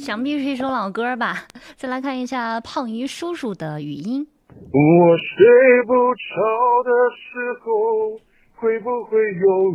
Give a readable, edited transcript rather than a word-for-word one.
想必是一首老歌吧。再来看一下胖鱼叔叔的语音。 我睡不着的时候，会不会有